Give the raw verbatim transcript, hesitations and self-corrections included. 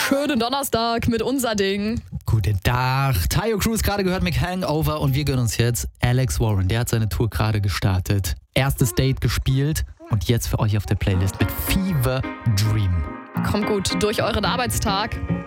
schönen Donnerstag mit unser Ding. Guten Tag. Tayo Cruz gerade gehört mit Hangover und wir gönnen uns jetzt Alex Warren. Der hat seine Tour gerade gestartet. Erstes Date gespielt und jetzt für euch auf der Playlist mit Fever Dream. Kommt gut durch euren Arbeitstag.